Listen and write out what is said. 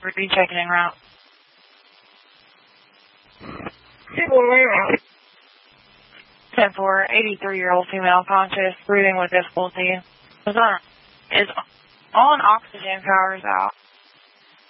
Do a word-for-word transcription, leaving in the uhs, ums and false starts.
Ruby checking en route. ten four, eighty-three-year-old female conscious, breathing with difficulty. Is on, is on oxygen, powers out.